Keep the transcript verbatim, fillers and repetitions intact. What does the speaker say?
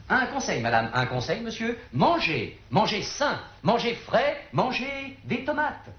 Un conseil, madame, un conseil, monsieur. Mangez, mangez sain, mangez frais, mangez des tomates.